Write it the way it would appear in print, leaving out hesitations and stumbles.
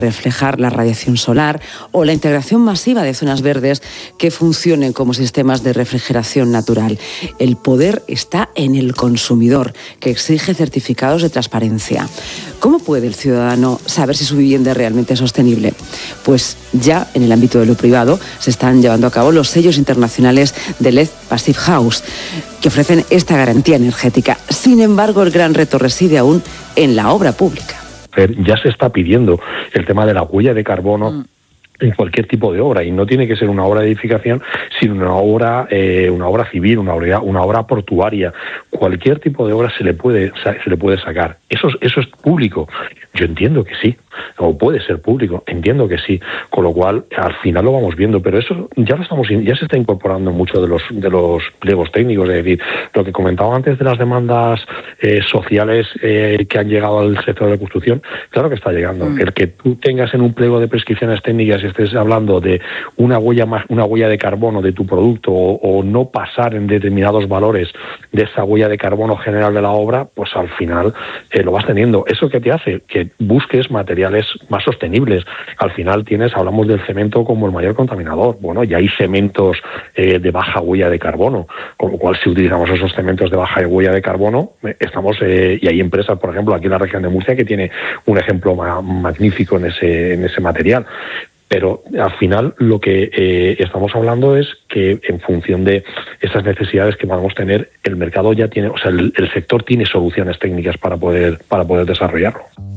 reflejar la radiación solar o la integración masiva de zonas verdes que funcionen como sistemas de refrigeración natural. El poder está en el consumidor, que exige certificados de transparencia. ¿Cómo puede el ciudadano saber si su vivienda es realmente sostenible? Pues ya en el ámbito de lo privado se están llevando a cabo los sellos internacionales de LED Passive House, que ofrecen esta garantía energética. Sin embargo, el gran reto reside aún en la obra pública. Ya se está pidiendo el tema de la huella de carbono en cualquier tipo de obra, y no tiene que ser una obra de edificación, sino una obra civil, una obra portuaria. Cualquier tipo de obra se le puede sacar. Eso es público. Yo entiendo que sí, o puede ser público, entiendo que sí, con lo cual al final lo vamos viendo, pero eso ya se está incorporando en muchos de los pliegos técnicos. Es decir, lo que comentaba antes de las demandas sociales que han llegado al sector de la construcción, claro que está llegando. El que tú tengas en un pliego de prescripciones técnicas y estés hablando de una huella de carbono de tu producto, o no pasar en determinados valores de esa huella de carbono general de la obra, pues al final lo vas teniendo. ¿Eso qué te hace? Que busques materiales más sostenibles. Al final hablamos del cemento como el mayor contaminador. Bueno, ya hay cementos de baja huella de carbono, con lo cual si utilizamos esos cementos de baja huella de carbono, y hay empresas, por ejemplo, aquí en la región de Murcia, que tiene un ejemplo magnífico en ese material. Pero al final lo que estamos hablando es que en función de esas necesidades que vamos a tener, el mercado ya tiene, el sector tiene soluciones técnicas para poder desarrollarlo.